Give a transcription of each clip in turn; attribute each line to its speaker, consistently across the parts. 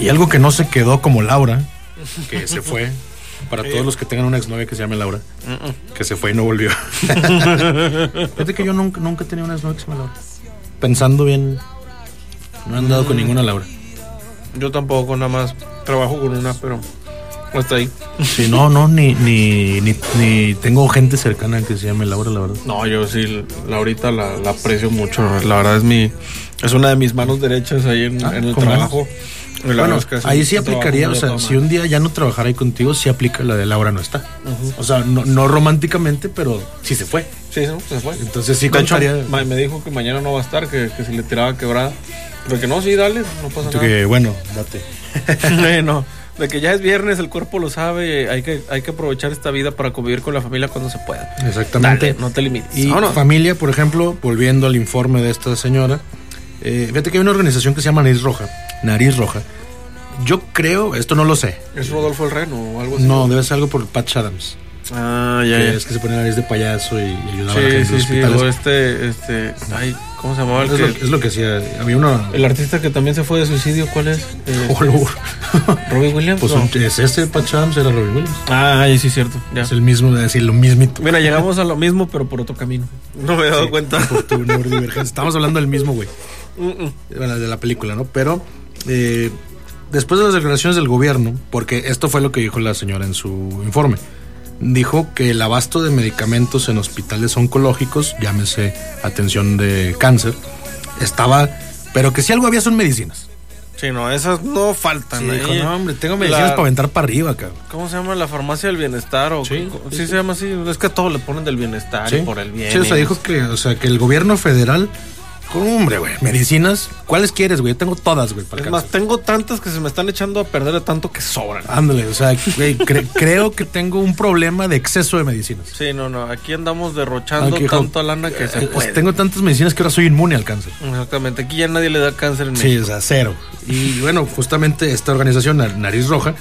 Speaker 1: Y algo que no se quedó como Laura, que se fue, para todos los que tengan una exnovia que se llame Laura, que se fue y no volvió. Fíjate que yo nunca he tenido una exnovia que se llame Laura. Pensando bien, no he andado con ninguna Laura.
Speaker 2: Yo tampoco, nada más trabajo con una, pero hasta ahí.
Speaker 1: Sí, no, ni tengo gente cercana que se llame Laura, la verdad.
Speaker 2: No, yo sí, Laurita la aprecio mucho. La verdad es una de mis manos derechas ahí en el trabajo.
Speaker 1: Bueno, ahí sí aplicaría, o sea, si un día ya no trabajara ahí contigo, sí aplica la de Laura no está. O sea, no románticamente, pero sí se fue.
Speaker 2: Sí, se fue.
Speaker 1: Entonces sí
Speaker 2: contaría. De hecho, me dijo que mañana no va a estar, que si le tiraba quebrada. Pero que no, sí, dale, no pasa nada.
Speaker 1: Que bueno, date.
Speaker 2: No, de que ya es viernes, el cuerpo lo sabe, hay que aprovechar esta vida para convivir con la familia cuando se pueda.
Speaker 1: Exactamente.
Speaker 2: Dale, no te limites.
Speaker 1: Y familia, por ejemplo, volviendo al informe de esta señora, fíjate que hay una organización que se llama Nariz Roja. Yo creo, esto no lo sé.
Speaker 2: ¿Es Rodolfo el Reno o algo así?
Speaker 1: No, debe ser algo por Patch Adams.
Speaker 2: Ah, ya.
Speaker 1: Es que se pone nariz de payaso y ayudaba a la gente en los hospitales.
Speaker 2: Sí, ay, ¿cómo se llamaba?
Speaker 1: Es lo que hacía. Había uno.
Speaker 2: El artista que también se fue de suicidio, ¿cuál es? Robin Williams.
Speaker 1: Pues es este Patch Adams, era Robin Williams.
Speaker 2: Ah, sí, cierto. Ya.
Speaker 1: Es el mismo, de decir lo mismito.
Speaker 2: Mira, llegamos a lo mismo, pero por otro camino. No me he dado cuenta.
Speaker 1: Por tu neurodivergencia. Estamos hablando del mismo, güey. Bueno, de la película, ¿no? Pero después de las declaraciones del gobierno, porque esto fue lo que dijo la señora en su informe, dijo que el abasto de medicamentos en hospitales oncológicos, llámese atención de cáncer, estaba, pero que si algo había son medicinas.
Speaker 2: Sí, no, esas no faltan.
Speaker 1: Sí, dijo, no, hombre, tengo medicinas para aventar para arriba, cabrón.
Speaker 2: ¿Cómo se llama? La farmacia del bienestar. Sí, se llama así. Es que a todo le ponen del bienestar y por el bien.
Speaker 1: Sí, o sea, dijo que el gobierno federal, hombre, güey, medicinas, ¿cuáles quieres, güey? Yo tengo todas, güey.
Speaker 2: Es más, tengo tantas que se me están echando a perder de tanto que sobran.
Speaker 1: Ándale, o sea, güey, creo que tengo un problema de exceso de medicinas.
Speaker 2: Sí, no, aquí andamos derrochando tanta lana que se puede.
Speaker 1: Tengo tantas medicinas que ahora soy inmune al cáncer.
Speaker 2: Exactamente, aquí ya nadie le da cáncer en México.
Speaker 1: Sí, o sea, cero. Y bueno, justamente esta organización, Nariz Roja,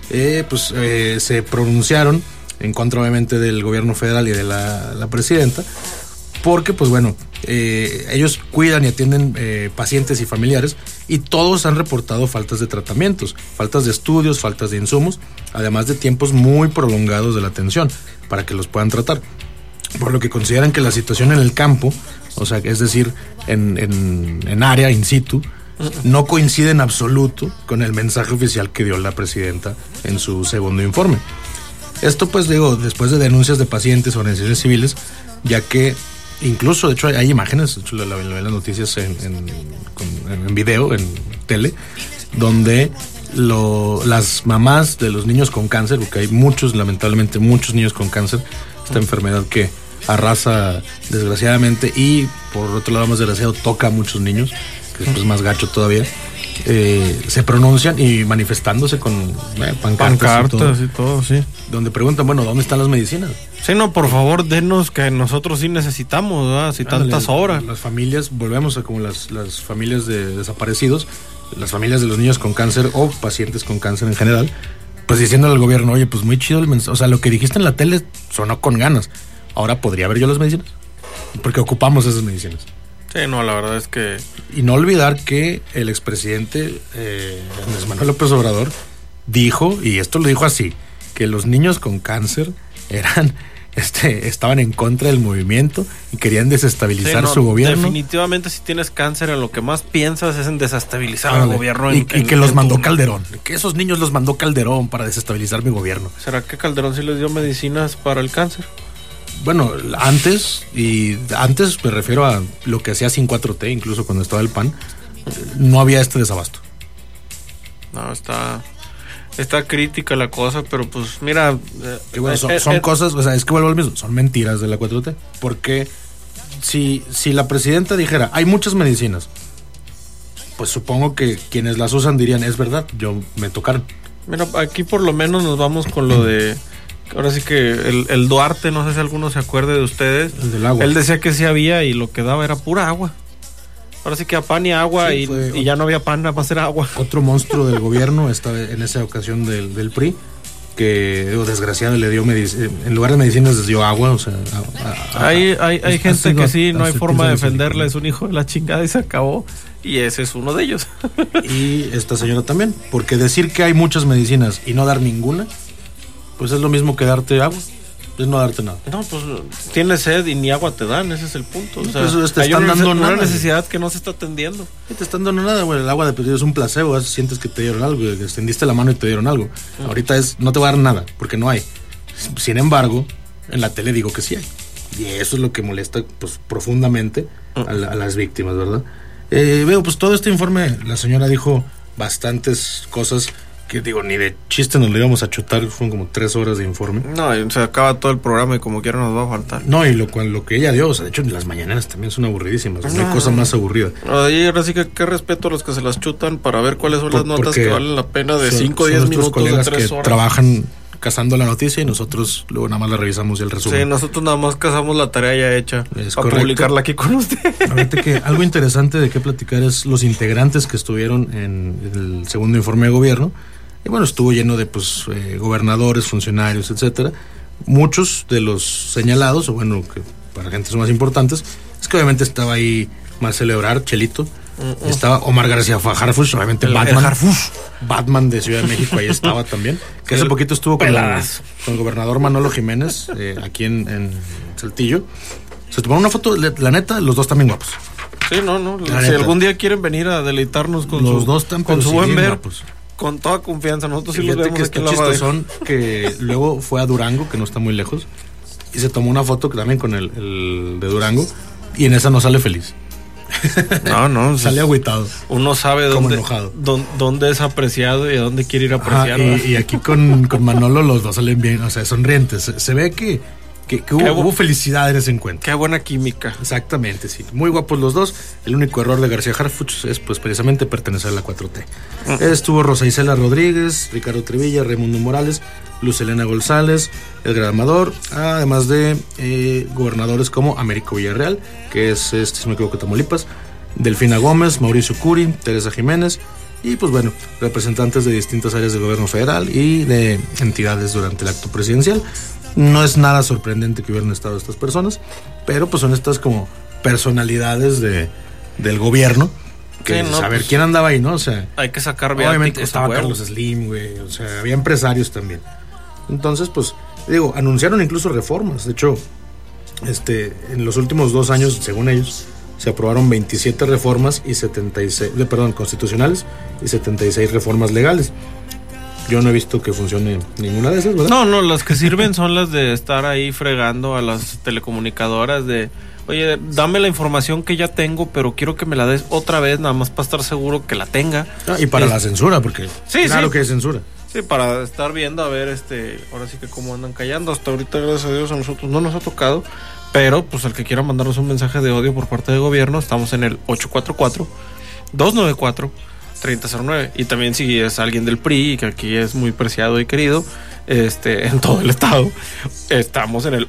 Speaker 1: se pronunciaron en contra, obviamente, del gobierno federal y de la presidenta, porque, pues bueno, ellos cuidan y atienden pacientes y familiares, y todos han reportado faltas de tratamientos, faltas de estudios, faltas de insumos, además de tiempos muy prolongados de la atención para que los puedan tratar, por lo que consideran que la situación en el campo, o sea, es decir, en área, in situ, no coincide en absoluto con el mensaje oficial que dio la presidenta en su segundo informe. Esto, pues digo, después de denuncias de pacientes, organizaciones civiles, ya que incluso, de hecho, hay imágenes, de hecho, la ven las noticias en video, en tele, donde las mamás de los niños con cáncer, porque hay lamentablemente muchos niños con cáncer, esta enfermedad que arrasa desgraciadamente y por otro lado más desgraciado toca a muchos niños, que es pues más gacho todavía, se pronuncian y manifestándose con pancartas
Speaker 2: y todo, sí.
Speaker 1: Donde preguntan, bueno, ¿dónde están las medicinas?
Speaker 2: Sí, no, por favor, denos que nosotros sí necesitamos, ¿verdad? Si tantas horas.
Speaker 1: Las familias, volvemos a como las familias de desaparecidos, las familias de los niños con cáncer o pacientes con cáncer en general, pues diciéndole al gobierno, oye, pues muy chido el mensaje, o sea, lo que dijiste en la tele sonó con ganas. Ahora, ¿podría haber yo las medicinas? Porque ocupamos esas medicinas.
Speaker 2: Sí, no, la verdad es que...
Speaker 1: Y no olvidar que el expresidente Andrés Manuel López Obrador dijo, y esto lo dijo así, que los niños con cáncer estaban en contra del movimiento y querían desestabilizar su gobierno.
Speaker 2: Definitivamente, si tienes cáncer, en lo que más piensas es en desestabilizar al gobierno.
Speaker 1: Y que los mandó Calderón, que esos niños los mandó Calderón para desestabilizar mi gobierno.
Speaker 2: ¿Será que Calderón sí les dio medicinas para el cáncer?
Speaker 1: Bueno, antes me refiero a lo que hacía sin 4T, incluso cuando estaba el PAN, no había este desabasto.
Speaker 2: No, está crítica la cosa, pero pues mira...
Speaker 1: Bueno, son cosas, o sea, es que vuelvo al mismo, son mentiras de la 4T, porque si la presidenta dijera, hay muchas medicinas, pues supongo que quienes las usan dirían, es verdad, me tocaron.
Speaker 2: Mira, aquí por lo menos nos vamos con lo de... Ahora sí que el Duarte, no sé si alguno se acuerde de ustedes.
Speaker 1: El del agua.
Speaker 2: Él decía que sí había y lo que daba era pura agua. Ahora sí que a pan y agua, sí, y ya no había pan, nada más era agua.
Speaker 1: Otro monstruo del gobierno, en esa ocasión del PRI, que desgraciado le dio en lugar de medicinas les dio agua, o sea,
Speaker 2: hay gente que sí, no hay forma de
Speaker 1: defenderla,
Speaker 2: defenderla, es un hijo de la chingada y se acabó, y ese es uno de ellos.
Speaker 1: Y esta señora también, porque decir que hay muchas medicinas y no dar ninguna, pues es lo mismo que darte agua, es no darte nada.
Speaker 2: No, pues tienes sed y ni agua te dan, ese es el punto. O sea,
Speaker 1: pues te
Speaker 2: hay
Speaker 1: están dando
Speaker 2: una
Speaker 1: nada,
Speaker 2: necesidad que no se está atendiendo.
Speaker 1: Y te están dando nada, güey. El agua de pedido es un placebo, sientes que te dieron algo, que extendiste la mano y te dieron algo. Ahorita no te va a dar nada, porque no hay. Sin embargo, en la tele digo que sí hay. Y eso es lo que molesta, pues, profundamente a las víctimas, ¿verdad? Veo, pues todo este informe, la señora dijo bastantes cosas que digo, ni de chiste nos lo íbamos a chutar, fueron como 3 horas de informe.
Speaker 2: No, se acaba todo el programa y como quiera nos va a faltar.
Speaker 1: No, y lo que ella dio, o sea, de hecho las mañaneras también son aburridísimas, no hay cosa más aburrida.
Speaker 2: Ahí ahora sí que qué respeto a los que se las chutan para ver cuáles son las notas que valen la pena de 5 o 10 minutos, de 3
Speaker 1: que
Speaker 2: horas.
Speaker 1: Trabajan cazando la noticia y nosotros luego nada más la revisamos y el resumen.
Speaker 2: Sí, nosotros nada más cazamos la tarea ya hecha
Speaker 1: es
Speaker 2: para
Speaker 1: correcto.
Speaker 2: publicarla aquí con usted.
Speaker 1: Ahorita que algo interesante de qué platicar es los integrantes que estuvieron en el segundo informe de gobierno. Y bueno, estuvo lleno de pues gobernadores, funcionarios, etcétera. Muchos de los señalados, o bueno, que para gente son más importantes, es que obviamente estaba ahí Marcelo Ebrard, Chelito, estaba Omar García Harfuch, obviamente Batman de Ciudad de México, ahí estaba también, que hace poquito estuvo con el gobernador Manolo Jiménez, aquí en Saltillo. Se tomaron una foto, la neta, los dos también guapos.
Speaker 2: Sí, no. Si algún día quieren venir a deleitarnos con
Speaker 1: los dos están
Speaker 2: con su buen ver,
Speaker 1: guapos.
Speaker 2: Con toda confianza, nosotros sí los
Speaker 1: Fíjate
Speaker 2: vemos
Speaker 1: que
Speaker 2: aquí en la
Speaker 1: estos
Speaker 2: radio.
Speaker 1: son que luego fue a Durango, que no está muy lejos, y se tomó una foto que también con el de Durango, y en esa no sale feliz.
Speaker 2: No,
Speaker 1: sale agüitado.
Speaker 2: Uno sabe dónde es apreciado y a dónde quiere ir a apreciar.
Speaker 1: Y aquí con Manolo los dos salen bien, o sea, sonrientes. Se ve que hubo felicidad en ese encuentro.
Speaker 2: Qué buena química.
Speaker 1: Exactamente, sí. Muy guapos los dos. El único error de García Harfuch es pues precisamente pertenecer a la 4T. Estuvo Rosa Isela Rodríguez, Ricardo Trevilla, Raimundo Morales, Luz Elena González, Edgar Amador, además de gobernadores como Américo Villarreal, que es, si no me equivoco, Tamaulipas, Delfina Gómez, Mauricio Curi, Teresa Jiménez, y pues bueno, representantes de distintas áreas del gobierno federal y de entidades durante el acto presidencial. No es nada sorprendente que hubieran estado estas personas, pero pues son estas como personalidades del gobierno que
Speaker 2: sí, no,
Speaker 1: saber
Speaker 2: pues,
Speaker 1: quién andaba ahí, ¿no? O sea,
Speaker 2: hay que sacar
Speaker 1: obviamente estaba Carlos Slim, güey, o sea, había empresarios también. Entonces, pues, digo, anunciaron incluso reformas. De hecho, en los últimos 2 años, según ellos, se aprobaron 27 reformas y 76, constitucionales y 76 reformas legales. Yo no he visto que funcione ninguna de esas, ¿verdad?
Speaker 2: No, las que sirven son las de estar ahí fregando a las telecomunicadoras de, oye, dame la información que ya tengo, pero quiero que me la des otra vez, nada más para estar seguro que la tenga.
Speaker 1: Y para la censura, porque claro que hay censura.
Speaker 2: Sí, para estar viendo a ver, ahora sí que cómo andan callando. Hasta ahorita, gracias a Dios, a nosotros no nos ha tocado, pero pues el que quiera mandarnos un mensaje de odio por parte del gobierno, estamos en el 844-294-3009. Y también si es alguien del PRI, que aquí es muy preciado y querido, en todo el estado, estamos en el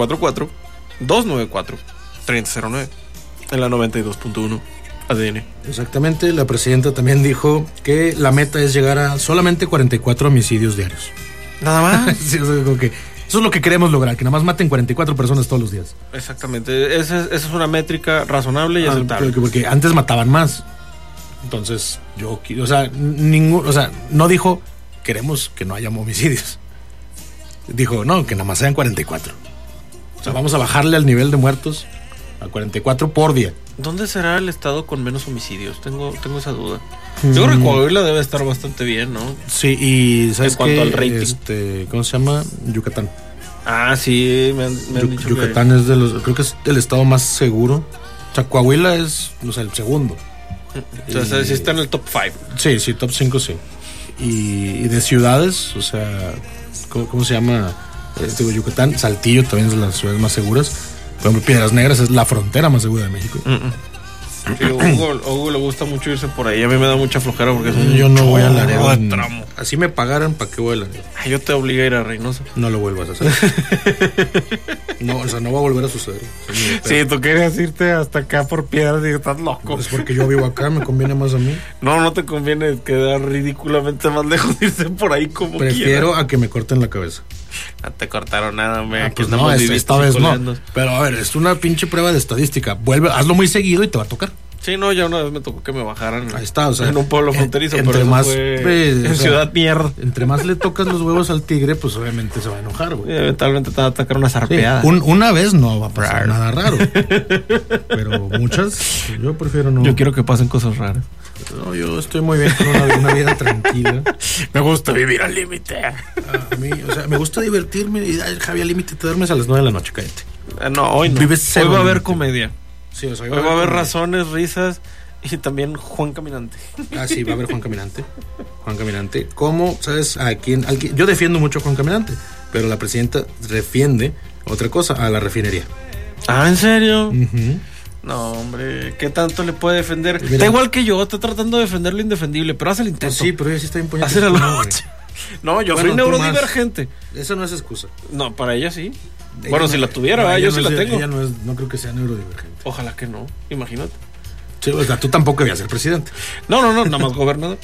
Speaker 2: 844-294-3009 en la 92.1 ADN.
Speaker 1: Exactamente, la presidenta también dijo que la meta es llegar a solamente 44 homicidios diarios.
Speaker 2: Nada más.
Speaker 1: Sí, o sea, como que eso es lo que queremos lograr, que nada más maten 44 personas todos los días.
Speaker 2: Exactamente, esa es una métrica razonable y aceptable.
Speaker 1: Porque antes mataban más. Entonces, no dijo queremos que no haya homicidios. Dijo, no, que nada más sean 44. O sea, vamos a bajarle al nivel de muertos a 44 por día.
Speaker 2: ¿Dónde será el estado con menos homicidios? Tengo esa duda. Yo creo que Coahuila debe estar bastante bien, ¿no?
Speaker 1: Sí, y ¿sabes
Speaker 2: en cuanto al rating?
Speaker 1: ¿Cómo se llama? Yucatán.
Speaker 2: Ah, sí, me han dicho
Speaker 1: Yucatán es creo que es el estado más seguro. O sea, Coahuila es, el segundo.
Speaker 2: Entonces, sí está en el top 5.
Speaker 1: Sí, top 5 sí. Y de ciudades, o sea, ¿cómo se llama? Yucatán, Saltillo también es de las ciudades más seguras. Por ejemplo, Piedras Negras es la frontera más segura de México.
Speaker 2: Sí, Hugo le gusta mucho irse por ahí. A mí me da mucha flojera porque es un
Speaker 1: Yo no voy a Laredo.
Speaker 2: tramo.
Speaker 1: Así me pagaran, ¿para qué voy a Laredo?
Speaker 2: Ay, yo te obligué a ir a Reynosa.
Speaker 1: No lo vuelvas a hacer. No, o sea, no va a volver a suceder.
Speaker 2: Sí, tú querías irte hasta acá por piedras y estás loco.
Speaker 1: Es porque yo vivo acá, me conviene más a mí.
Speaker 2: No te conviene quedar ridículamente más lejos de irse por ahí como
Speaker 1: Prefiero
Speaker 2: quiera.
Speaker 1: a que me corten la cabeza.
Speaker 2: No te cortaron nada, hombre.
Speaker 1: Pues no, esta vez no. Pero a ver, es una pinche prueba de estadística. Hazlo muy seguido y te va a tocar.
Speaker 2: Sí, no, ya una vez me tocó que me bajaran.
Speaker 1: Ahí está, o sea,
Speaker 2: en un pueblo fronterizo,
Speaker 1: entre
Speaker 2: pero
Speaker 1: más,
Speaker 2: fue en Ciudad Mierda.
Speaker 1: Entre más le tocas los huevos al tigre, pues obviamente se va a enojar, güey.
Speaker 2: Eventualmente te va a atacar una
Speaker 1: Sí,
Speaker 2: zarpeada.
Speaker 1: una vez no va a pasar nada raro. Pero muchas, yo prefiero no.
Speaker 2: Yo quiero que pasen cosas raras.
Speaker 1: No, yo estoy muy bien con una vida tranquila.
Speaker 2: Me gusta vivir al límite.
Speaker 1: A mí, o sea, me gusta divertirme. Y, ay, Javi, al límite te duermes a las 9 de la noche, cállate.
Speaker 2: No, hoy no.
Speaker 1: Vives
Speaker 2: Hoy va a haber
Speaker 1: límite.
Speaker 2: comedia.
Speaker 1: Sí, o sea,
Speaker 2: Hoy va a haber razones, risas y también Juan Caminante.
Speaker 1: Ah, sí, va a haber Juan Caminante. Juan Caminante. ¿Cómo, sabes, a quién? Yo defiendo mucho a Juan Caminante, pero la presidenta defiende otra cosa, a la refinería.
Speaker 2: Ah, ¿en serio?
Speaker 1: Uh-huh.
Speaker 2: No, hombre, ¿qué tanto le puede defender?
Speaker 1: Mira,
Speaker 2: Está igual que yo, está tratando de defender lo indefendible, pero hace el intento.
Speaker 1: Sí, pero ella sí está imponiendo.
Speaker 2: Hacer algo. No, yo soy neurodivergente.
Speaker 1: Eso no es excusa.
Speaker 2: No, para ella sí.
Speaker 1: Ella
Speaker 2: Bueno,
Speaker 1: no,
Speaker 2: si la tuviera,
Speaker 1: no,
Speaker 2: yo
Speaker 1: no
Speaker 2: sí la tengo.
Speaker 1: Ella no creo que sea neurodivergente.
Speaker 2: Ojalá que no, imagínate.
Speaker 1: Sí, o sea, tú tampoco debías ser presidente.
Speaker 2: No, nada más gobernador.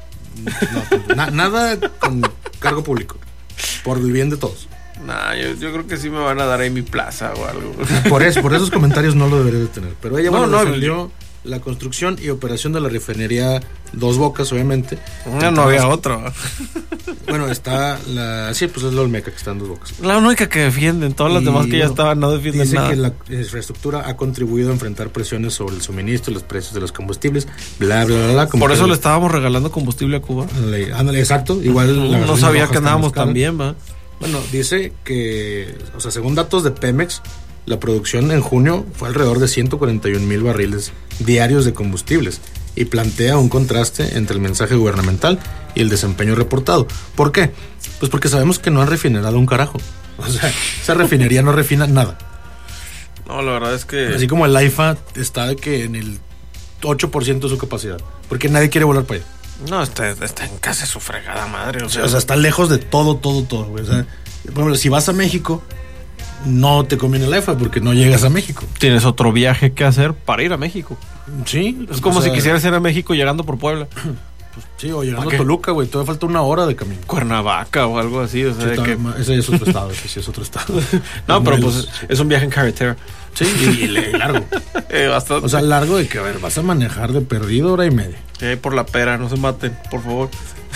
Speaker 1: Nada con cargo público. Por el bien de todos.
Speaker 2: Nah, yo creo que sí me van a dar ahí mi plaza o algo.
Speaker 1: Por esos comentarios no lo debería de tener. Pero ella defendió
Speaker 2: yo...
Speaker 1: la construcción y operación de la refinería Dos Bocas, obviamente.
Speaker 2: No había otro.
Speaker 1: Bueno, está sí, pues es la Olmeca que está en Dos Bocas.
Speaker 2: La única que defienden, todas las demás que ya estaban no defienden nada.
Speaker 1: Dice que la infraestructura ha contribuido a enfrentar presiones sobre el suministro y los precios de los combustibles, bla, bla, bla, bla.
Speaker 2: Por eso le estábamos regalando combustible a Cuba.
Speaker 1: Ándale, exacto. Igual
Speaker 2: no sabía que andábamos tan bien, ¿va?
Speaker 1: Bueno, dice que, o sea, según datos de Pemex, la producción en junio fue alrededor de 141,000 barriles diarios de combustibles y plantea un contraste entre el mensaje gubernamental y el desempeño reportado. ¿Por qué? Pues porque sabemos que no han refinerado un carajo. O sea, esa refinería no refina nada.
Speaker 2: No, la verdad es que...
Speaker 1: Así como el AIFA está de que en el 8% de su capacidad, porque nadie quiere volar para allá.
Speaker 2: No, está en casa de su fregada madre. O sea,
Speaker 1: está lejos de todo, güey. O sea, por ejemplo, si vas a México, no te conviene el AIFA porque no llegas a México.
Speaker 2: Tienes otro viaje que hacer para ir a México.
Speaker 1: Sí.
Speaker 2: Es como si quisieras ir a México llegando por Puebla.
Speaker 1: Pues, sí, o llegando a Toluca, güey. Todavía falta 1 hora de camino.
Speaker 2: Cuernavaca o algo así. O sea,
Speaker 1: sí, ese es otro estado, ese sí es otro estado.
Speaker 2: No, pero pues es un viaje en carretera.
Speaker 1: Sí, y largo.
Speaker 2: Bastante.
Speaker 1: O sea, largo de que, a ver, vas a manejar de perdido 1 hora y media.
Speaker 2: Por la pera, no se maten, por favor.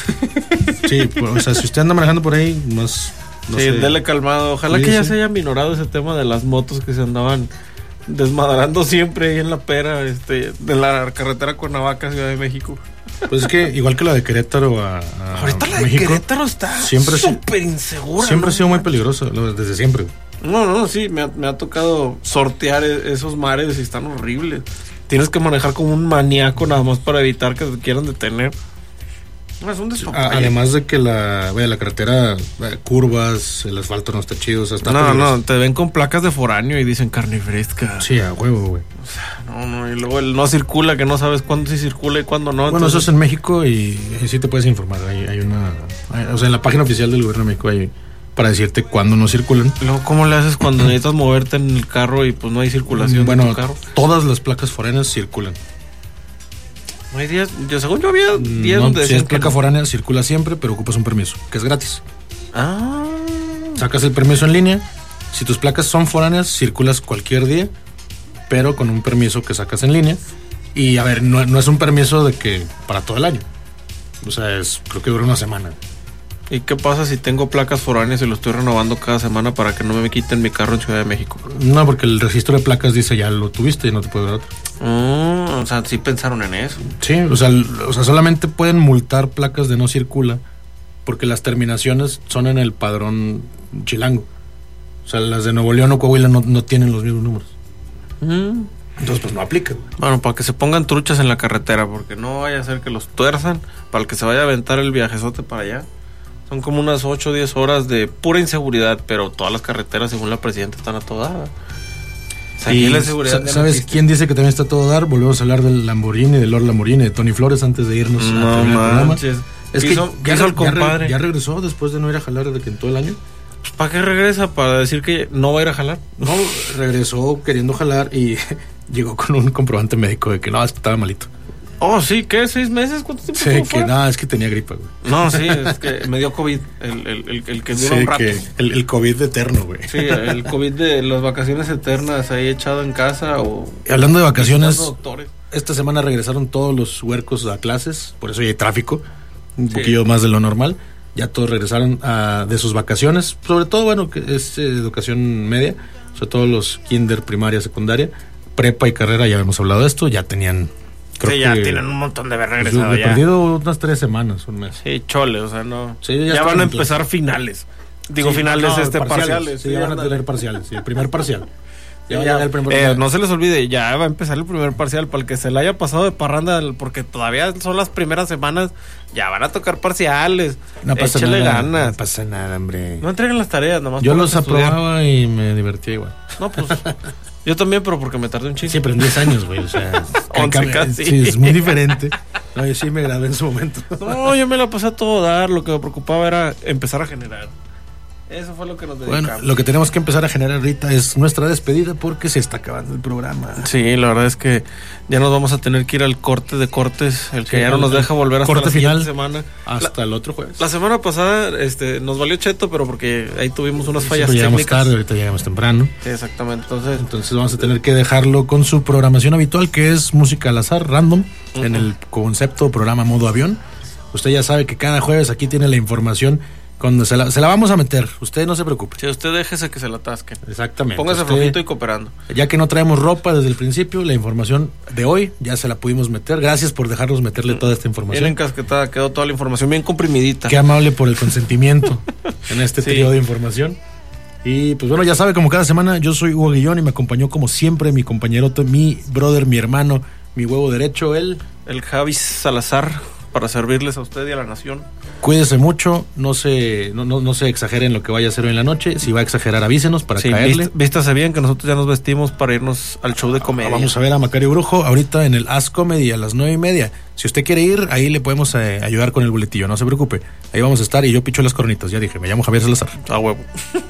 Speaker 1: Sí, o sea, si usted anda manejando por ahí, más...
Speaker 2: No sí, sé. Dele calmado. Ojalá que ya se haya minorado ese tema de las motos que se andaban desmadrando siempre ahí en la pera, de la carretera Cuernavaca, Ciudad de México.
Speaker 1: Pues es que igual que la de Querétaro
Speaker 2: ahorita la
Speaker 1: México,
Speaker 2: de Querétaro está súper insegura.
Speaker 1: Siempre ha sido muy peligrosa, desde siempre.
Speaker 2: No, sí, me ha tocado sortear esos mares y están horribles. Tienes que manejar como un maníaco nada más para evitar que te quieran detener. No, es un despapalle.
Speaker 1: Además de que la carretera, curvas, el asfalto no está chido. O sea, está
Speaker 2: no, te ven con placas de foráneo y dicen carne fresca.
Speaker 1: Sí, a huevo, güey.
Speaker 2: O sea, no, y luego el no circula, que no sabes cuándo sí circula y cuándo no.
Speaker 1: Bueno,
Speaker 2: entonces...
Speaker 1: eso es en México y sí te puedes informar. O sea, en la página oficial del gobierno de México hay para decirte cuándo no circulan.
Speaker 2: Luego, ¿cómo le haces cuando necesitas moverte en el carro y pues no hay circulación
Speaker 1: en tu
Speaker 2: carro?
Speaker 1: Todas las placas foráneas circulan.
Speaker 2: No hay días, según yo había días donde
Speaker 1: si es placa foránea, circula siempre, pero ocupas un permiso, que es gratis. Sacas el permiso en línea. Si tus placas son foráneas, circulas cualquier día, pero con un permiso que sacas en línea. Y a ver, no es un permiso de que para todo el año. O sea, creo que dura 1 semana.
Speaker 2: ¿Y qué pasa si tengo placas foráneas y lo estoy renovando cada semana para que no me quiten mi carro en Ciudad de México?
Speaker 1: No, porque el registro de placas dice ya lo tuviste y no te puede dar otro.
Speaker 2: O sea, sí pensaron en eso.
Speaker 1: Sí, o sea, solamente pueden multar placas de no circula porque las terminaciones son en el padrón chilango. O sea, las de Nuevo León o Coahuila no tienen los mismos números. Entonces, pues no aplica.
Speaker 2: Bueno, para que se pongan truchas en la carretera, porque no vaya a ser que los tuerzan para el que se vaya a aventar el viajezote para allá. Son como unas 8 o 10 horas de pura inseguridad, pero todas las carreteras, según la presidenta, están a toda. Aquí la seguridad
Speaker 1: ¿Sabes quién dice que también está todo dar? Volvemos a hablar del Lamborghini, del Lord Lamborghini, de Tony Flores antes de irnos a terminar el programa. Es que ya regresó después de no ir a jalar de que en todo el año.
Speaker 2: Pues, ¿para qué regresa? ¿Para decir que no va a ir a jalar?
Speaker 1: No, regresó queriendo jalar y llegó con un comprobante médico de que no, es que estaba malito.
Speaker 2: Oh, sí, ¿qué? ¿6 meses? ¿Cuánto tiempo?
Speaker 1: Sí, que nada, es que tenía gripa, güey.
Speaker 2: No, sí, es que me dio COVID, el que dura un rato.
Speaker 1: El COVID eterno, güey.
Speaker 2: Sí, el COVID de las vacaciones eternas ahí echado en casa o...
Speaker 1: Y hablando de vacaciones, esta semana regresaron todos los huercos a clases, por eso hay tráfico, un poquillo más de lo normal. Ya todos regresaron de sus vacaciones, sobre todo, bueno, que es educación media, sobre todo los kinder, primaria, secundaria, prepa y carrera, ya hemos hablado de esto, ya tenían...
Speaker 2: Creo sí, ya tienen un montón de haber regresado.
Speaker 1: He perdido unas 3 semanas, un mes.
Speaker 2: Sí, chole, o sea, no.
Speaker 1: Sí,
Speaker 2: ya van a empezar finales. Digo, sí, finales,
Speaker 1: parciales. Sí, ya van a tener parciales. Sí, el primer parcial.
Speaker 2: No se les olvide, ya va a empezar el primer parcial. Para el que se le haya pasado de parranda, porque todavía son las primeras semanas, ya van a tocar parciales.
Speaker 1: No pasa
Speaker 2: Échale
Speaker 1: nada.
Speaker 2: ganas.
Speaker 1: No pasa nada, hombre.
Speaker 2: No entreguen las tareas, nomás.
Speaker 1: Yo los aprobaba y me divertía igual.
Speaker 2: No, pues. Yo también, pero porque me tardé un chingo.
Speaker 1: Sí, pero en 10 años, güey, o sea...
Speaker 2: 11 casi.
Speaker 1: Sí, es muy diferente. No, yo sí me gradué en su momento.
Speaker 2: No, yo me la pasé a todo dar. Lo que me preocupaba era empezar a generar. Eso fue lo que nos dedicamos.
Speaker 1: Bueno, lo que tenemos que empezar a generar ahorita es nuestra despedida porque se está acabando el programa.
Speaker 2: Sí, la verdad es que ya nos vamos a tener que ir al corte de cortes, el que sí, ya no nos deja volver hasta la siguiente semana.
Speaker 1: Hasta el otro jueves.
Speaker 2: La semana pasada nos valió cheto, pero porque ahí tuvimos unas fallas
Speaker 1: técnicas.
Speaker 2: Llegamos
Speaker 1: tarde, ahorita llegamos temprano.
Speaker 2: Sí, exactamente.
Speaker 1: Entonces vamos a tener que dejarlo con su programación habitual, que es música al azar, random, en el concepto programa modo avión. Usted ya sabe que cada jueves aquí tiene la información. Cuando se la vamos a meter, usted no se preocupe.
Speaker 2: Si usted déjese que se la atasquen.
Speaker 1: Exactamente.
Speaker 2: Póngase flojito y cooperando.
Speaker 1: Ya que no traemos ropa desde el principio, la información de hoy ya se la pudimos meter. Gracias por dejarnos meterle toda esta información.
Speaker 2: Bien encasquetada, quedó toda la información bien comprimidita.
Speaker 1: Qué amable por el consentimiento en este trío de información. Y pues bueno, ya sabe, como cada semana, yo soy Hugo Guillón y me acompañó como siempre mi compañerote, mi brother, mi hermano, mi huevo derecho, el
Speaker 2: Javi Salazar, para servirles a usted y a la nación.
Speaker 1: Cuídese mucho, no se exageren lo que vaya a hacer hoy en la noche. Si va a exagerar, avísenos para caerle.
Speaker 2: Vístase bien, que nosotros ya nos vestimos para irnos al show de comedia.
Speaker 1: Vamos a ver a Macario Brujo ahorita en el As Comedy a las 9:30. Si usted quiere ir, ahí le podemos ayudar con el boletillo, no se preocupe. Ahí vamos a estar y yo picho las cornitas, ya dije, me llamo Javier Salazar.
Speaker 2: A huevo.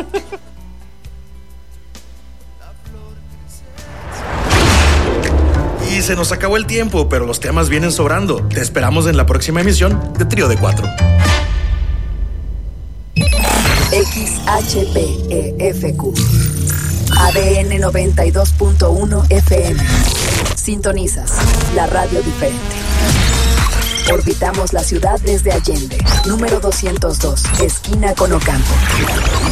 Speaker 1: Y se nos acabó el tiempo, pero los temas vienen sobrando. Te esperamos en la próxima emisión de Trío de 4.
Speaker 3: XHPEFQ ADN 92.1 FM. Sintonizas la radio diferente. Orbitamos la ciudad desde Allende, número 202, esquina con Ocampo.